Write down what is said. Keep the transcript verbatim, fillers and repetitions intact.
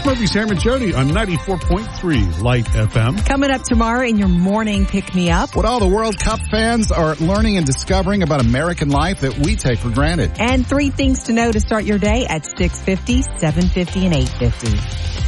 Mark Murphy, Sam and Jody on ninety-four point three Light F M. Coming up tomorrow in your morning pick-me-up. What all the World Cup fans are learning and discovering about American life that we take for granted. And three things to know to start your day at six fifty, seven fifty, and eight fifty.